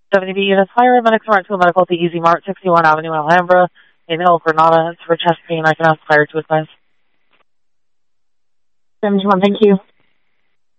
70B units, fire medics marked to a medical at the Easy Mart, 61 Avenue, Alhambra, in El Granada. It's for chest pain. I can ask fire to advise. 71, thank you.